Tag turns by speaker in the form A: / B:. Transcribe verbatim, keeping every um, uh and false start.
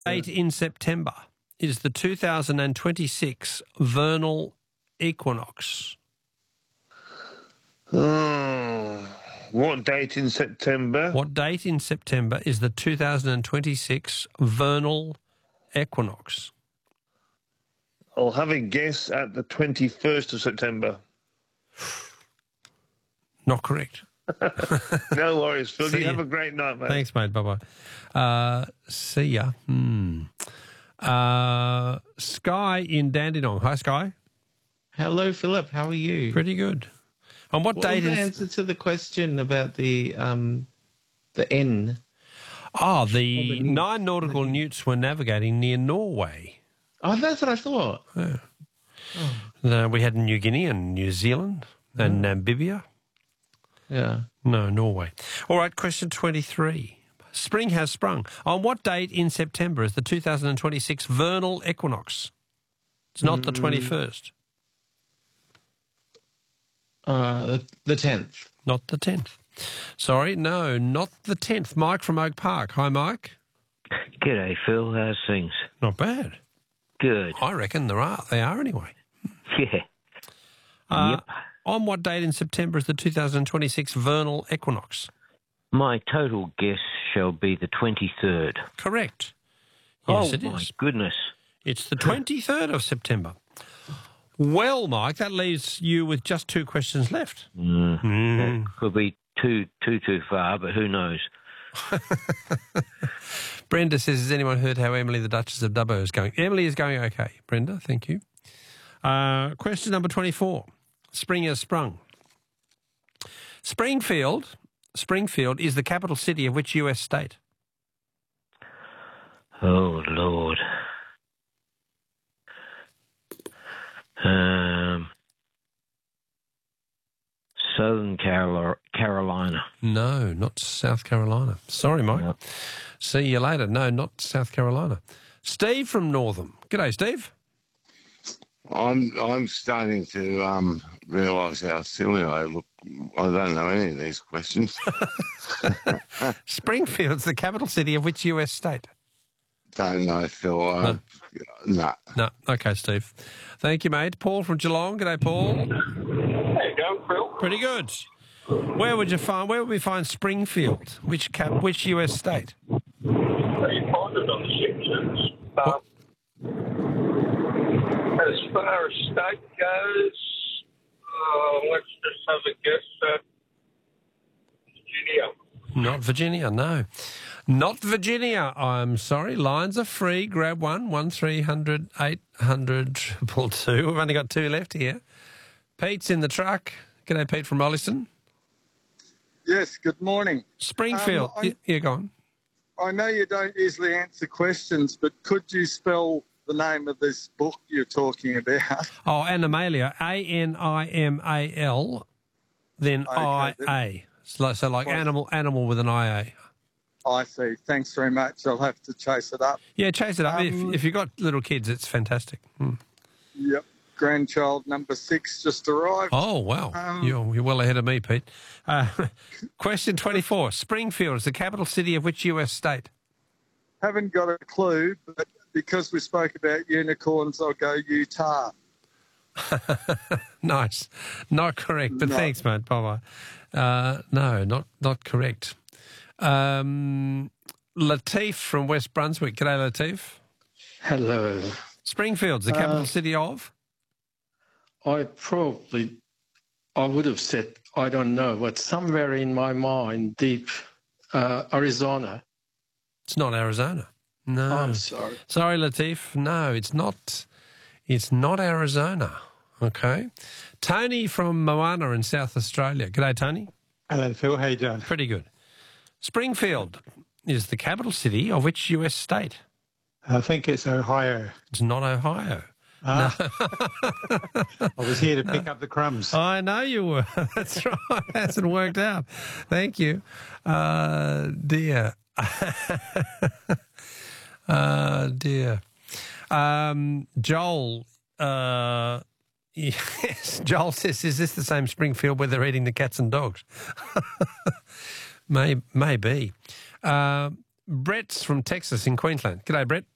A: date in September is the two thousand twenty-six vernal equinox?
B: Oh, what date in September?
A: What date in September is the two thousand twenty-six vernal equinox?
B: I'll have a guess at the twenty-first of September.
A: Not correct.
B: No worries, Phil.
A: See
B: You
A: ya.
B: have a great night, mate.
A: Thanks, mate. Bye-bye. Uh, see ya. Hmm. Uh, Sky in Dandenong. Hi, Sky.
C: Hello, Philip. How are you?
A: Pretty good. On what,
C: What
A: date
C: was the
A: is...
C: answer to the question about the um, the N?
A: Oh, the,
C: the newts.
A: nine nautical newts were navigating near Norway.
C: Oh, that's what I thought.
A: Yeah. Uh, we had New Guinea and New Zealand and Namibia.
C: Yeah.
A: No, Norway. All right, question twenty-three. Spring has sprung. On what date in September is the two thousand twenty-six vernal equinox? It's not the twenty-first.
C: Uh, the, the tenth.
A: Not the tenth. Sorry, no, not the tenth. Mike from Oak Park. Hi, Mike.
D: G'day, Phil. How's things?
A: Not bad.
D: Good.
A: I reckon there are. They are anyway.
D: Yeah.
A: Uh,
D: Yep.
A: On what date in September is the two thousand twenty-six vernal equinox?
D: My total guess shall be the twenty-third.
A: Correct. Yes,
D: oh,
A: it
D: my
A: is.
D: goodness.
A: It's the twenty-third of September. Well, Mike, that leaves you with just two questions left.
D: Mm,
A: Mm.
D: That could be too, too, too far, but who knows?
A: Brenda says, has anyone heard how Emily, the Duchess of Dubbo, is going? Emily is going okay, Brenda, thank you. Uh, question number twenty-four. Spring has sprung. Springfield, Springfield is the capital city of which U S state?
D: Oh, Lord. Um, Southern Carol- Carolina.
A: No, not South Carolina. Sorry, Mike.
D: Yep.
A: See you later. No, not South Carolina. Steve from Northam. G'day, Steve.
E: I'm I'm starting to um, realise how silly I look. I don't know any of these questions.
A: Springfield's the capital city of which U S state?
E: Don't know, Phil. Uh,
A: No.
E: no.
A: No. Okay, Steve. Thank you, mate. Paul from Geelong. G'day, Paul.
F: How you going, Phil?
A: Pretty good. Where would you find? Where would we find Springfield? Which cap? Which U S state?
F: You find it on the Simpsons. Um, as far as state goes, uh, let's just have a guess at Virginia.
A: Not Virginia. No, not Virginia. I'm sorry. Lines are free. Grab one. One three hundred eight hundred triple two. We've only got two left here. Pete's in the truck. G'day, Pete from Rolleston.
G: Yes, good morning.
A: Springfield.
G: Um, I-
A: Y- yeah, go on.
G: I know you don't usually answer questions, but could you spell the name of this book you're talking about?
A: Oh, Animalia. A N I M A L, then
G: Okay,
A: I
G: then-
A: A. So like, so like
G: Right.
A: animal, animal with an I A.
G: I see. Thanks very much. I'll have to chase it up.
A: Yeah, chase it up.
G: Um,
A: if, if you've got little kids, it's fantastic. Hmm.
G: Yep. Grandchild number six just arrived.
A: Oh, wow.
G: Um,
A: you're, you're well ahead of me, Pete. Uh, question twenty-four. Springfield is the capital city of which U S state?
G: Haven't got a clue, but because we spoke about unicorns, I'll go Utah.
A: Nice. Not correct, but
G: No.
A: thanks, mate. Bye-bye. Uh, no, not, not correct. Um, Latif from West Brunswick. G'day, Latif.
H: Hello.
A: Springfield's the capital
H: Uh,
A: city of?
H: I probably, I would have said, I don't know, but somewhere in my mind, deep, uh, Arizona.
A: It's not Arizona. No.
H: I'm sorry.
A: Sorry, Latif. No, it's not. It's not Arizona. Okay. Tony from Moana in South Australia. G'day, Tony.
I: Hello, Phil. How you doing?
A: Pretty good. Springfield is the capital city of which U S state?
I: I think it's Ohio.
A: It's not Ohio.
I: Ah. I was here to pick up the crumbs.
A: I know you were. That's right. It hasn't worked out. Thank you. Uh, dear. uh, dear. Um, Joel, uh, yes, Joel says, is this the same Springfield where they're eating the cats and dogs? May, maybe. Uh, Brett's from Texas in Queensland. G'day, Brett.